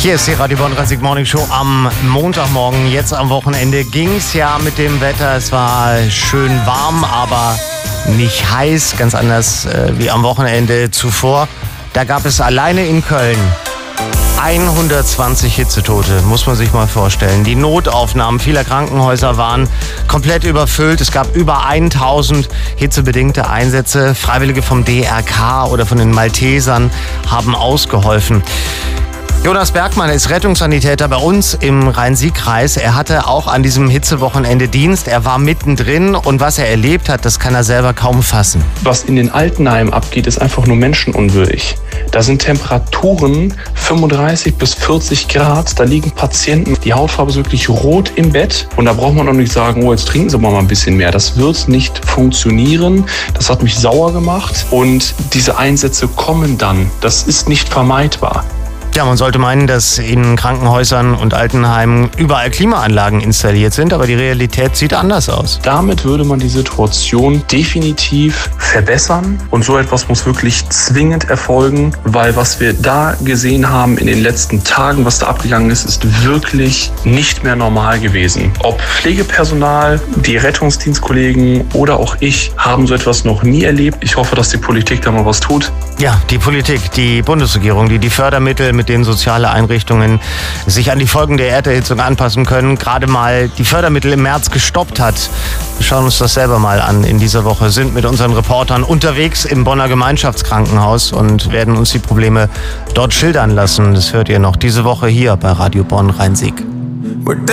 Hier ist die Radio Bonn Rhein-Sieg Morning Show am Montagmorgen. Jetzt am Wochenende ging es ja mit dem Wetter. Es war schön warm, aber nicht heiß. Ganz anders wie am Wochenende zuvor. Da gab es alleine in Köln 120 Hitzetote, muss man sich mal vorstellen. Die Notaufnahmen vieler Krankenhäuser waren komplett überfüllt. Es gab über 1000 hitzebedingte Einsätze. Freiwillige vom DRK oder von den Maltesern haben ausgeholfen. Jonas Bergmann ist Rettungssanitäter bei uns im Rhein-Sieg-Kreis. Er hatte auch an diesem Hitzewochenende Dienst. Er war mittendrin und was er erlebt hat, das kann er selber kaum fassen. Was in den Altenheimen abgeht, ist einfach nur menschenunwürdig. Da sind Temperaturen 35 bis 40 Grad. Da liegen Patienten, die Hautfarbe ist wirklich rot im Bett. Und da braucht man auch nicht sagen, oh, jetzt trinken Sie mal ein bisschen mehr. Das wird nicht funktionieren. Das hat mich sauer gemacht. Und diese Einsätze kommen dann. Das ist nicht vermeidbar. Ja, man sollte meinen, dass in Krankenhäusern und Altenheimen überall Klimaanlagen installiert sind, aber die Realität sieht anders aus. Damit würde man die Situation definitiv verbessern und so etwas muss wirklich zwingend erfolgen, weil was wir da gesehen haben in den letzten Tagen, was da abgegangen ist, ist wirklich nicht mehr normal gewesen. Ob Pflegepersonal, die Rettungsdienstkollegen oder auch ich haben so etwas noch nie erlebt. Ich hoffe, dass die Politik da mal was tut. Ja, die Politik, die Bundesregierung, die Fördermittel, mit denen soziale Einrichtungen sich an die Folgen der Erderhitzung anpassen können, gerade mal die Fördermittel im März gestoppt hat. Wir schauen uns das selber mal an in dieser Woche, sind mit unseren Reportern unterwegs im Bonner Gemeinschaftskrankenhaus und werden uns die Probleme dort schildern lassen. Das hört ihr noch diese Woche hier bei Radio Bonn Rhein-Sieg.